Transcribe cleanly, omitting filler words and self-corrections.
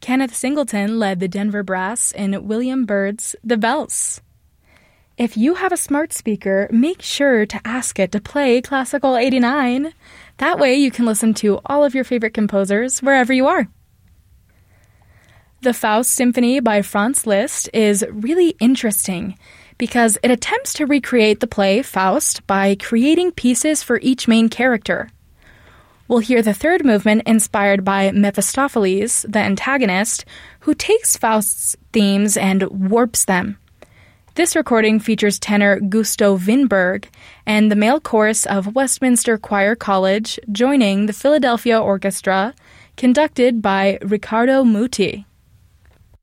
Kenneth Singleton led the Denver Brass in William Byrd's The Bells. If you have a smart speaker, make sure to ask it to play Classical 89. That way you can listen to all of your favorite composers wherever you are. The Faust Symphony by Franz Liszt is really interesting because it attempts to recreate the play Faust by creating pieces for each main character. We'll hear the third movement inspired by Mephistopheles, the antagonist, who takes Faust's themes and warps them. This recording features tenor Gusto Winberg and the male chorus of Westminster Choir College joining the Philadelphia Orchestra, conducted by Riccardo Muti.